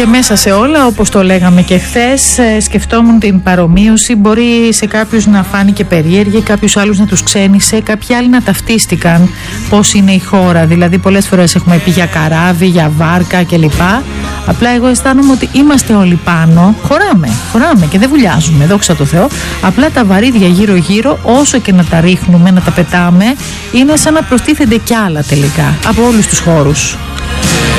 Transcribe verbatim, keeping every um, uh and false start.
Και μέσα σε όλα, όπως το λέγαμε και χθες, σκεφτόμουν την παρομοίωση. Μπορεί σε κάποιους να φάνηκε περίεργη, κάποιους άλλους να τους ξένησε, κάποιοι άλλοι να ταυτίστηκαν πώς είναι η χώρα. Δηλαδή, πολλές φορές έχουμε πει για καράβι, για βάρκα κλπ. Απλά εγώ αισθάνομαι ότι είμαστε όλοι πάνω. Χωράμε, χωράμε και δεν βουλιάζουμε, δόξα τω Θεώ. Απλά τα βαρύδια γύρω-γύρω, όσο και να τα ρίχνουμε, να τα πετάμε, είναι σαν να προστίθενται κι άλλα τελικά από όλους τους χώρους.